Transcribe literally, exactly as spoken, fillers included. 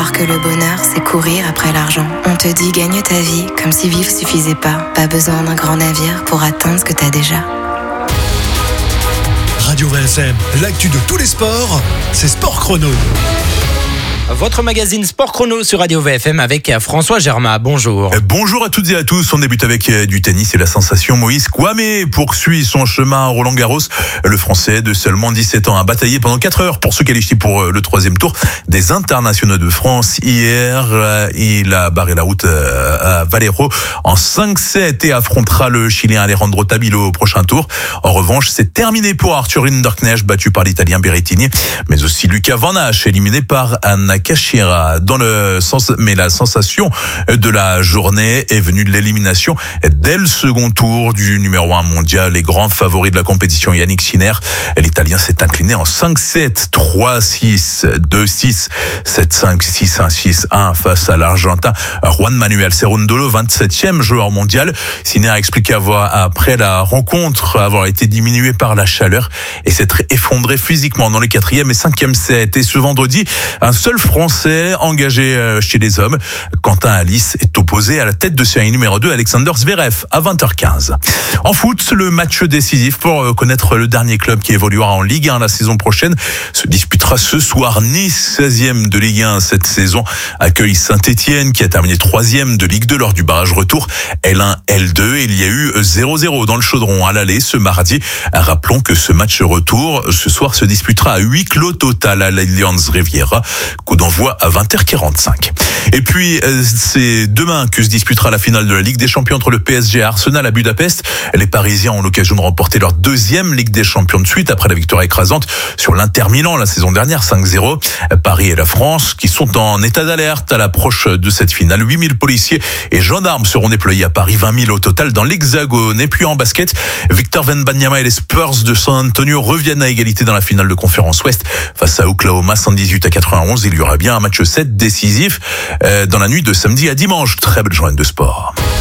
croire que le bonheur, c'est courir après l'argent. On te dit gagne ta vie, comme si vivre suffisait pas. Pas besoin d'un grand navire pour atteindre ce que t'as déjà. Radio V F M, l'actu de tous les sports, c'est Sport Chrono. Votre magazine Sport Chrono sur Radio V F M avec François Germain. Bonjour. Bonjour à toutes et à tous. On débute avec du tennis et la sensation Moïse Kouamé poursuit son chemin à Roland-Garros. Le Français de seulement dix-sept ans a bataillé pendant quatre heures pour se qualifier pour le troisième tour des internationaux de France. Hier, il a barré la route à Valero en cinq sept et affrontera le Chilien Alejandro Tabilo au prochain tour. En revanche, c'est terminé pour Arthur Rinderknecht, battu par l'Italien Berrettini, mais aussi Lucas Van Hache, éliminé par Anna Cachiera. Dans le sens, mais la sensation de la journée est venue de l'élimination dès le second tour du numéro un mondial, les grands favoris de la compétition, Yannick Sinner. L'Italien s'est incliné en cinq sept, trois six, deux six, sept cinq, six un, six un face à l'Argentin Juan Manuel Cerundolo, vingt-septième joueur mondial. Sinner a expliqué avoir, après la rencontre, avoir été diminué par la chaleur et s'être effondré physiquement dans les quatrième et cinquième sets. Et ce vendredi, un seul Français engagé chez les hommes, Quentin Alice, est opposé à la tête de série numéro deux, Alexander Zverev, à vingt heures quinze. En foot, le match décisif pour connaître le dernier club qui évoluera en Ligue un la saison prochaine se disputera ce soir. Nice, seizième de Ligue un cette saison, accueille Saint-Etienne qui a terminé troisième de Ligue deux lors du barrage retour L un L deux. Il y a eu zéro zéro dans le chaudron à l'aller ce mardi. Rappelons que ce match retour ce soir se disputera à huis clos total à l'Allianz Riviera. Coup d'envoi à vingt heures quarante-cinq. Et puis, c'est demain que se disputera la finale de la Ligue des Champions entre le P S G et Arsenal à Budapest. Les Parisiens ont l'occasion de remporter leur deuxième Ligue des Champions de suite après la victoire écrasante sur l'Inter Milan la saison dernière, cinq zéro. Paris et la France qui sont en état d'alerte à l'approche de cette finale. huit mille policiers et gendarmes seront déployés à Paris, vingt mille au total dans l'Hexagone. Et puis en basket, Victor Wembanyama et les Spurs de San Antonio reviennent à égalité dans la finale de conférence Ouest face à Oklahoma, cent dix-huit à quatre-vingt-onze. Il y aura bien un match sept décisif euh, dans la nuit de samedi à dimanche. Très belle journée de sport.